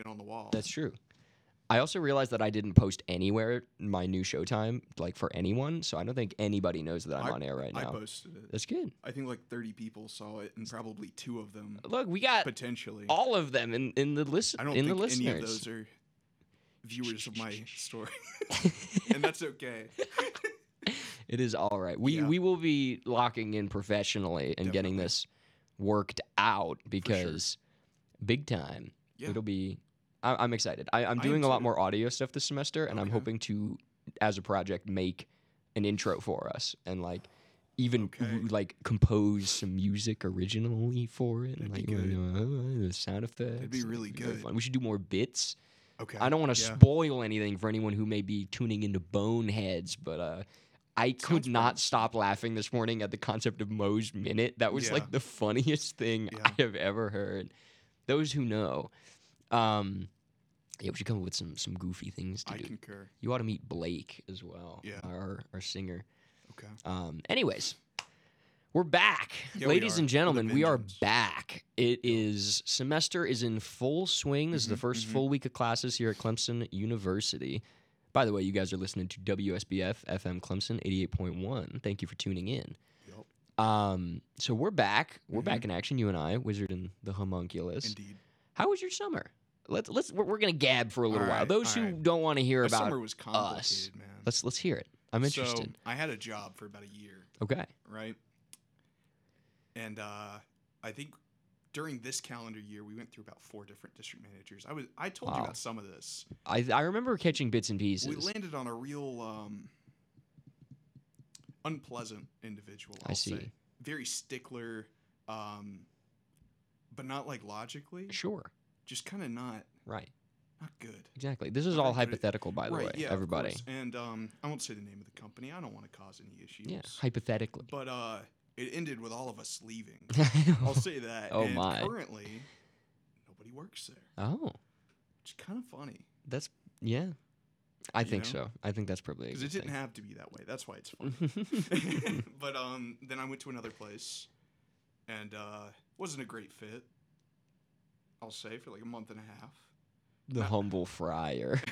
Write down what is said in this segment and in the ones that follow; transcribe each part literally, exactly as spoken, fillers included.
on the wall. That's true. I also realized that I didn't post anywhere my new showtime, like for anyone, so I don't think anybody knows that I'm I, on air right I now. posted it. That's good. I think like thirty people saw it, and probably two of them Look, we got potentially. all of them in, in the listen. I don't in think the listeners. any of those are viewers of my story, and that's okay. It is all right. We Yeah. we will be locking in professionally and getting Definitely. this worked out because big time. Yeah. It'll be. I, I'm excited. I, I'm I doing am a lot too. more audio stuff this semester, and I'm Okay. hoping to, as a project, make an intro for us and like even Okay. like compose some music originally for it. That'd and, be like good. you know, the sound effects. That'd be It'd really very good. fun. We should do more bits. Okay. I don't want to yeah. spoil anything for anyone who may be tuning into Boneheads, but uh, I could Sounds not promising. stop laughing this morning at the concept of Moe's Minute. That was Yeah. like the funniest thing Yeah. I have ever heard. Those who know, um, yeah, we should come up with some some goofy things to I do. concur. You ought to meet Blake as well, Yeah. our our singer. Okay. Um, anyways, we're back, Yeah, we ladies are. and gentlemen. With a We are vengeance. back. It is semester is in full swing. This is the Mhm, first mhm. full week of classes here at Clemson University. By the way, you guys are listening to W S B F F M Clemson eighty-eight point one. Thank you for tuning in. Yep. Um, so we're back. We're Mhm. back in action. You and I, Wizard and the Homunculus. Indeed. How was your summer? Let's let's we're, we're gonna gab for a little All while. right, Those all who right. don't want to hear My about summer was complicated, man. let's let's hear it. I'm interested. So I had a job for about a year, Okay. right? And uh, I think during this calendar year, we went through about four different district managers. I was I told you Wow. about some of this. I I remember catching bits and pieces. We landed on a real um, unpleasant individual. I I'll see. Say. Very stickler, um, but not like logically. Sure. Just kind of not Right. not good. Exactly. This is Not all very good at- hypothetical, by the right? way, Yeah, of everybody. course. And um, I won't say the name of the company. I don't want to cause any issues. Yeah, hypothetically. But uh, it ended with all of us leaving. I'll say that. Oh, and my. Currently, nobody works there. Oh, Which is kind of funny that's yeah. I You think know? so. I think that's probably a because good it didn't thing. have to be that way. That's why it's funny. But um, then I went to another place, and uh, wasn't a great fit. I'll say for like a month and a half. the humble friar.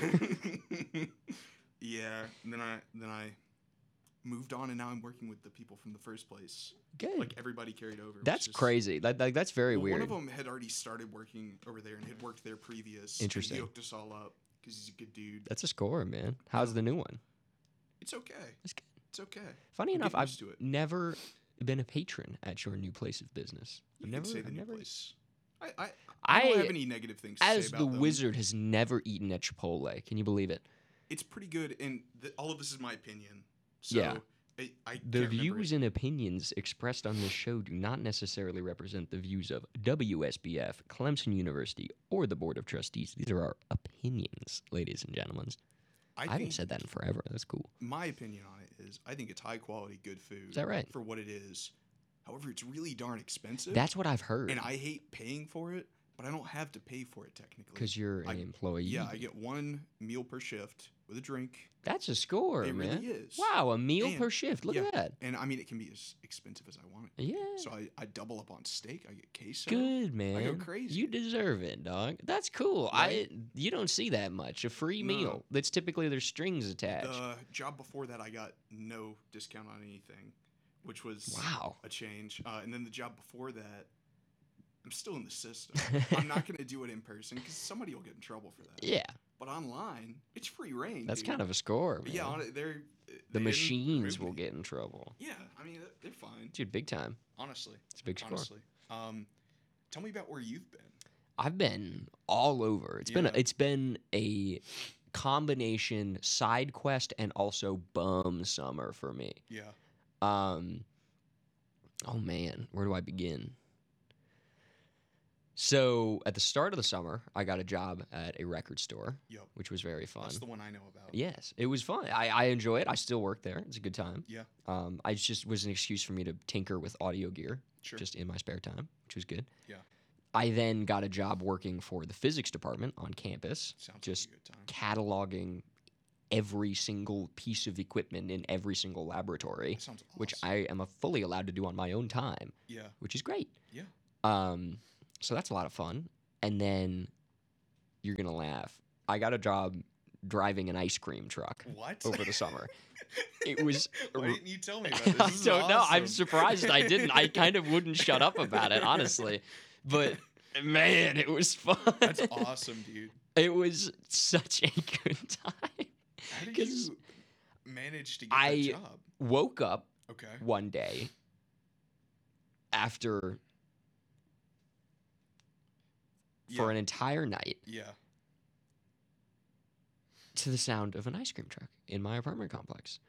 Yeah. And then I then I moved on, and now I'm working with the people from the first place. Good. Like everybody carried over. which That's is- crazy. That, like that's very Well, weird. One of them had already started working over there and had worked there previous. and Interesting. He hooked us all up because he's a good dude. That's a score, man. How's the new one? It's okay. That's good. It's okay. Funny I'm enough, getting I've used to it. never been a patron at your new place of business. You I've can never, say the I've new never, place. I I, I I, don't have any negative things to as say the about them. wizard, has never eaten at Chipotle. Can you believe it? It's pretty good, and th- all of this is my opinion. So Yeah. I, I The can't remember views it. and opinions expressed on this show do not necessarily represent the views of W S B F, Clemson University, or the Board of Trustees. These are our opinions, ladies and gentlemen. I, I, haven't think said that in forever. That's cool. my opinion on it is I think it's high quality, good food. Is that right? For what it is. However, it's really darn expensive. That's what I've heard. and I hate paying for it, but I don't have to pay for it technically. Because you're an I- employee. Yeah, I get one meal per shift with a drink. That's a score, It man. really is. Wow, a meal And- per shift. Look yeah. at that. And I mean, it can be as expensive as I want it. Yeah. So I, I double up on steak. I get queso. Good, man. crazy. You deserve it, dog. That's cool. Right? I you don't see that much. A free No. meal. That's typically there's strings attached. The job before that, I got no discount on anything, which was Wow. a change. Uh, and then the job before that, I'm still in the system. I'm not going to do it in person because somebody will get in trouble for that. Yeah. But online, it's free reign. That's dude. kind of a score, man. Yeah, on it, they're the they didn't machines remove will me. get in trouble. Yeah, I mean they're fine. Dude, big time. Honestly, It's a big score. honestly. Um, tell me about where you've been. I've been all over. It's been a, Yeah. it's been a combination side quest and also bum summer for me. Yeah. Um oh man, where do I begin? So at the start of the summer, I got a job at a record store, Yep. which was very fun. That's the one I know about. Yes, it was fun. I, I enjoy it. I still work there. It's a good time. Yeah. Um, I just was an excuse for me to tinker with audio gear Sure. just in my spare time, which was good. Yeah. I then got a job working for the physics department on campus, Sounds just like a good time. cataloging every single piece of equipment in every single laboratory, That sounds awesome. which I am a fully allowed to do on my own time, Yeah. which is great. Yeah. Um, so that's a lot of fun. And then you're gonna laugh. I got a job driving an ice cream truck What? over the summer. It was. Why r- didn't you tell me about this? I This is don't know. I'm awesome. surprised I didn't. I kind of wouldn't shut up about it, honestly. But man, it was fun. That's awesome, dude. It was such a good time. How did 'Cause you manage to get I- that job? Woke up Okay. one day after for Yeah. an entire night Yeah. to the sound of an ice cream truck in my apartment complex.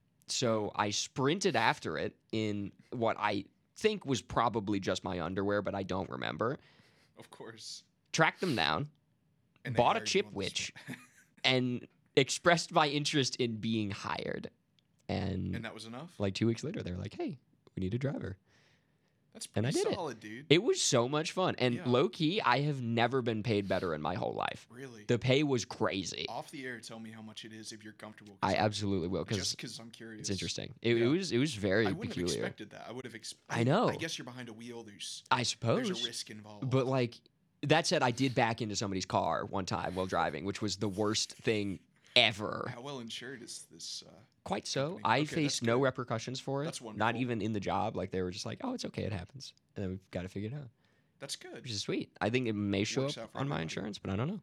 So I sprinted after it in what I think was probably just my underwear, but I don't remember. Of course. Tracked them down, And they bought a hired you chip on the witch, spot. and expressed my interest in being hired. And, And that was enough? like two weeks later, they were like, "Hey, we need a driver." That's and I pretty did it. solid, dude. It was so much fun. And Yeah. low key, I have never been paid better in my whole life. Really? The pay was crazy. Off the air, tell me how much it is if you're comfortable. 'cause I I'm- absolutely will Just because because I'm curious. it's interesting. It, Yeah. it was it was very I wouldn't peculiar. have expected that. I would have expected. I know. I guess you're behind a wheel. There's I there's suppose. a risk involved. But like that said, I did back into somebody's car one time while driving, which was the worst thing ever. how well insured is this? Uh, Quite so. company? I Okay, that's faced no good. repercussions for it. That's Not wonderful. even in the job. Like they were just like, "Oh, it's okay, it happens," and then we've got to figure it out, that's good. which is sweet. I think it may show Works up out for on my everybody. insurance, but I don't know.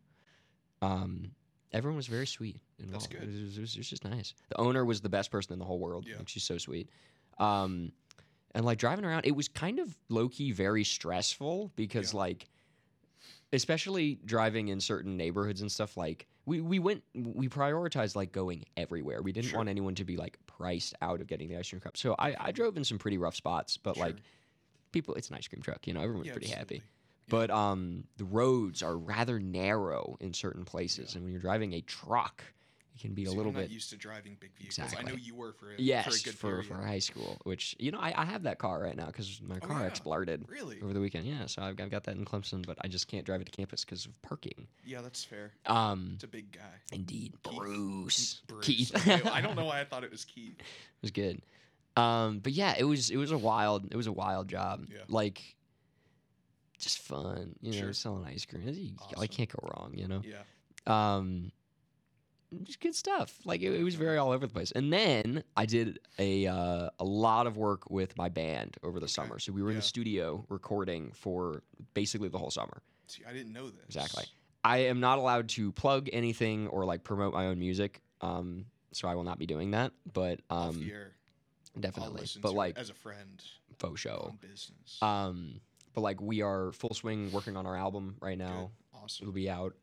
Um, everyone was very sweet involved. good. It was, it was, it was just nice. The owner was the best person in the whole world. Yeah. Like she's so sweet. Um, and like driving around, it was kind of low key very stressful because Yeah. like, especially driving in certain neighborhoods and stuff. Like we we went we prioritized like going everywhere. We didn't Sure. want anyone to be like priced out of getting the ice cream cup. So I I drove in some pretty rough spots, but like Sure. people, it's an ice cream truck. You know, everyone's Yeah, pretty happy. absolutely. Yeah. But um, the roads are rather narrow in certain places, Yeah. and when you're driving a truck, it can be a See, little I'm not bit. used to driving big vehicles. I Exactly. know you were for a, Yes, for a good for, period. for high school, which you know I, I have that car right now because my Oh, car yeah. exploded Really? over the weekend. Yeah, so I've, I've got that in Clemson, but I just can't drive it to campus because of parking. Yeah, that's fair. Um, It's a big guy. indeed, Keith. Bruce, Bruce. Keith. Okay, I don't know why I thought it was Keith. It was good. Um, but yeah, it was it was a wild it was a wild job. Yeah. Like just fun, you know, Sure. selling ice cream. You, I Awesome. can't go wrong, you know. Yeah. Um, just good stuff. Like it, it was very all over the place. And then I did a uh, a lot of work with my band over the Okay. summer. So we were in Yeah. the studio recording for basically the whole summer. See, I didn't know this. Exactly. I am not allowed to plug anything or like promote my own music. Um, so I will not be doing that. But Off um, the air, I'll definitely. listen But to it like as a friend faux show. on business. Um, but like we are full swing working on our album right now. Good. Awesome. It'll be out.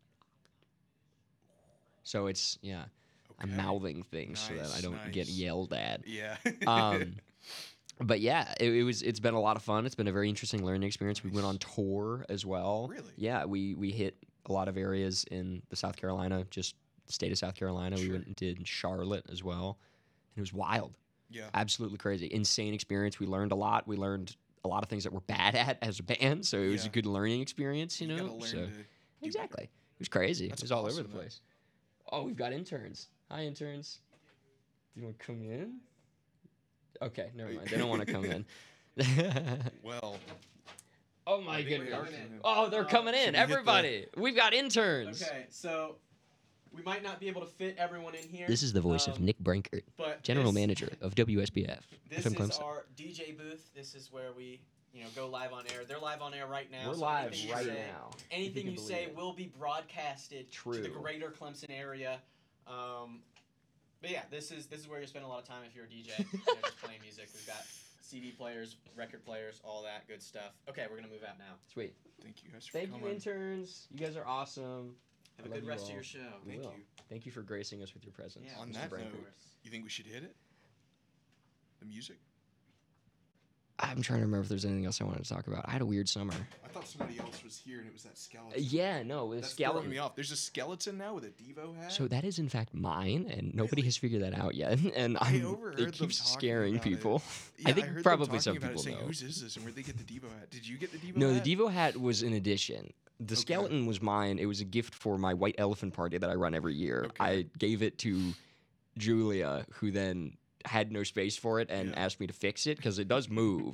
So it's yeah. I'm Okay. mouthing things so that I Nice, don't get nice. yelled at. Yeah. Um, but yeah, it, it was. It's been a lot of fun. It's been a very interesting learning experience. We went Nice. on tour as well. Really? Yeah, we we hit a lot of areas in the South Carolina, just state of South Carolina. We Sure. went and did Charlotte as well, and it was wild, yeah. absolutely crazy, insane experience. We learned a lot. We learned a lot of things that we're bad at as a band, so it was a Yeah. good learning experience. You, You know, gotta learn so to do exactly, it was crazy. That's it was all over awesome, the though. place. Oh, we've got interns. Hi, interns. Do you want to come in? Okay, never Wait. mind. They don't want to come in. Well, oh my I think we goodness. are coming in. Oh, they're Uh, coming should in. we hit the- Everybody. We've got interns. Okay, so we might not be able to fit everyone in here. This is the voice of um, Nick Brankert, but General this- Manager of W S B F. This F M is Clemson. our D J booth. This is where we, you know, go live on air. They're live on air right now. We're so live anything you right say- now. Anything you you can say believe it. will be broadcasted to the True. greater Clemson area. Um, but yeah, this is this is where you spend a lot of time if you're a D J, you know, just playing music. We've got C D players, record players, all that good stuff. Okay, we're gonna move out now. Sweet. thank you guys for Thank you, coming. interns. You guys are awesome. Have a Love good you rest all. of your show. We Thank will. you. Thank you for gracing us with your presence. Yeah, On Mister that Brankert. note, You think we should hit it? The music? I'm trying to remember if there's anything else I wanted to talk about. I had a weird summer. I thought somebody else was here and it was that Uh, skeleton. yeah, no, the That's throwing skeleton. me off. There's a skeleton now with a Devo hat. So that is in fact mine, and nobody Really? has figured that out yet. And I I'm, overheard it them keeps talking scaring about it. people. yeah, I think heard them probably talking some about it, people saying, know. Whose is this and where'd they get the Devo hat? Did you get the Devo No, hat? the Devo hat was an addition. The Okay. skeleton was mine. It was a gift for my white elephant party that I run every year. Okay. I gave it to Julia, who then had no space for it and Yeah. asked me to fix it because it does move.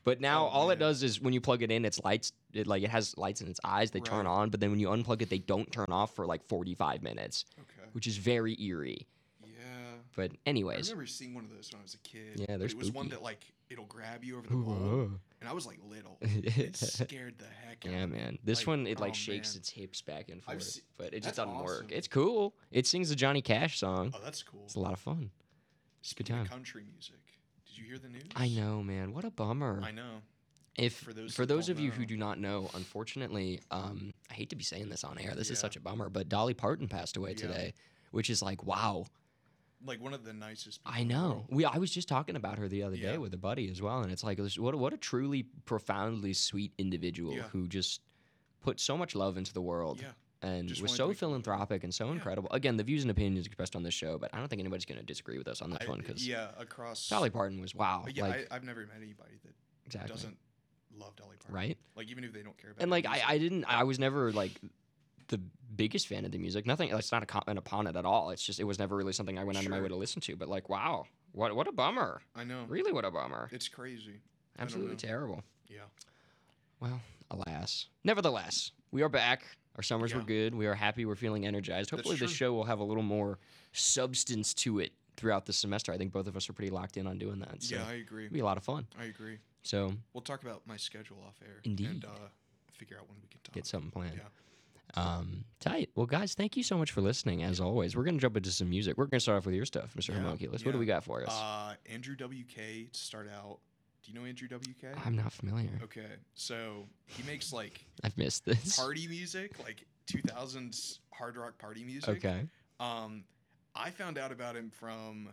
But now Oh, all it man. does is when you plug it in, it's lights. It like it has lights in its eyes. They turn Right. on, but then when you unplug it, they don't turn off for like forty-five minutes, Okay. which is very eerie. Yeah. But I anyways, remember seeing one of those when I was a kid. Yeah, but they're it was one spooky. that like it'll grab you over the bowl, and I was like little. It scared the heck out yeah, of me. man. This Like, one it like oh, shakes man. its hips back and I've forth, se- but it just that's doesn't work. awesome. It's cool. It sings the Johnny Cash song. Oh, that's cool. It's a lot of fun. Speaking time. of country music, did you hear the news? I know, man. What a bummer. I know. If For those for who those don't of you who know. do not know, unfortunately, um, I hate to be saying this on air. This is Yeah. such a bummer, but Dolly Parton passed away Yeah. today, which is like wow. Like one of the nicest people. I in the know. world. We I was just talking about her the other day Yeah. with a buddy as well, and it's like this- what a- what a truly profoundly sweet individual Yeah. who just put so much love into the world. Yeah. And Just was wanted so to make- philanthropic and so Yeah. incredible. Again, the views and opinions expressed on this show, but I don't think anybody's going to disagree with us on this I- one because yeah, across. Dolly Parton was wow. Uh, Yeah, like I, I've never met anybody that exactly doesn't love Dolly Parton. right. Like even if they don't care about. And her like I, music. I didn't I was never like the biggest fan of the music. Nothing. It's not a comment upon it at all. It's just it was never really something I went out of my Sure. way to listen to. But like wow, what what a bummer. I know. Really, what a bummer. It's crazy. I don't Absolutely know. terrible. Yeah. Well, alas. Nevertheless, we are back. Our summers were Yeah. good. We are happy. We're feeling energized. That's Hopefully, this true. show will have a little more substance to it throughout the semester. I think both of us are pretty locked in on doing that. So Yeah, I agree. it'll be a lot of fun. I agree. So We'll talk about my schedule off air. Indeed. And uh, figure out when we can talk. get something planned. Yeah. Um, tight. Well, guys, thank you so much for listening. As always, we're gonna jump into some music. We're gonna start off with your stuff, Mister Yeah, Homunculus. What do yeah. we got for us? Uh, Andrew W K to start out. Do you know Andrew W K? I'm not familiar. Okay, so he makes like I've missed this. party music, like two thousands hard rock party music. Okay. Um, I found out about him from.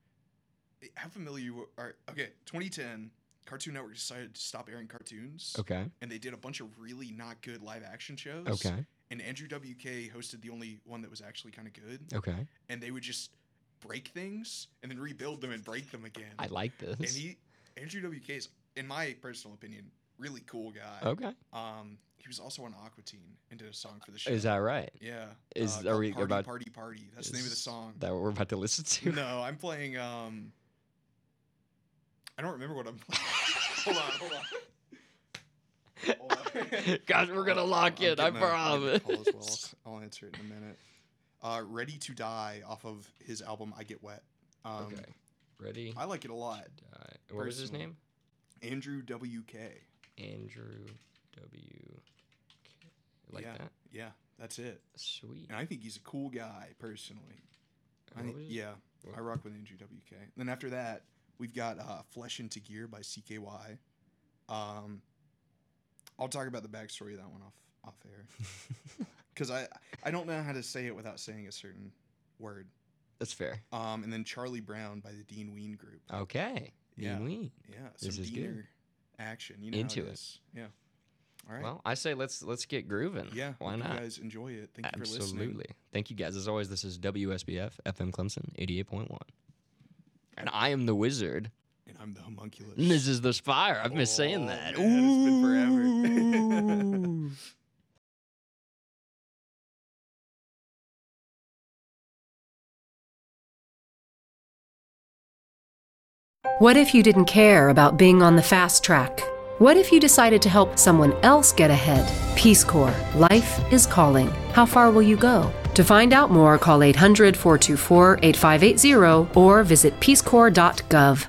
How familiar you are? Okay, twenty ten, Cartoon Network decided to stop airing cartoons. Okay. And they did a bunch of really not good live action shows. Okay. And Andrew W K hosted the only one that was actually kind of good. Okay. And they would just break things and then rebuild them and break them again. I like this. and he, Andrew W K is, in my personal opinion, really cool guy. Okay. Um, he was also on Aqua Teen and did a song for the show. Is that right? Yeah. Is- uh, are called we Party, about- Party Party? That's the name of the Is song. that what we're about to listen to? No, I'm playing. Um, I don't remember what I'm playing. hold on, hold on. Hold on. Guys, we're gonna lock I'm in. I getting a- I'm getting a promise. call as well. I'll, I'll answer it in a minute. Uh, Ready to Die off of his album I Get Wet. Um, Okay. Ready? I like it a lot. Die. What was his personally. name? Andrew W K. Andrew W. Like yeah, that? yeah, that's it. Sweet. And I think he's a cool guy personally. I What think, was it? yeah, What- I rock with Andrew W K. Then after that, we've got uh, Flesh into Gear by C K Y. Um, I'll talk about the backstory of that one off off air because I I don't know how to say it without saying a certain word. That's fair. Um, and then Charlie Brown by the Dean Ween Group. Okay. Yeah. Dean Ween. Yeah, This some is good. Diener action. You know Into how it. is. Yeah. All right. Well, I say let's let's get grooving. yeah. Why hope not? You guys enjoy it. Thank you for listening. Absolutely. Thank you guys. As always, this is W S B F F M Clemson eighty-eight point one. And I am the wizard. And I'm the homunculus. And this is the Spire. I've missed saying Oh, that. man, it's been forever. Ooh. What if you didn't care about being on the fast track? What if you decided to help someone else get ahead? Peace Corps. Life is calling. How far will you go? To find out more, call eight hundred, four two four, eight five eight zero or visit peace corps dot gov.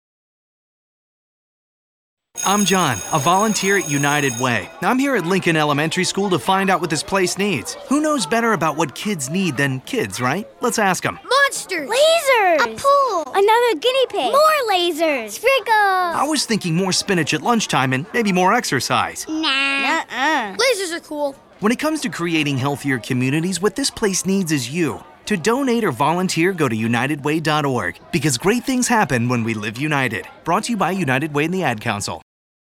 I'm John, a volunteer at United Way. I'm here at Lincoln Elementary School to find out what this place needs. Who knows better about what kids need than kids, right? Let's ask them. Monsters! Lasers! A pool! Another guinea pig! More lasers! Sprinkles! I was thinking more spinach at lunchtime and maybe more exercise. Nah. Nuh-uh. Lasers are cool. When it comes to creating healthier communities, what this place needs is you. To donate or volunteer, go to united way dot org because great things happen when we live united. Brought to you by United Way and the Ad Council.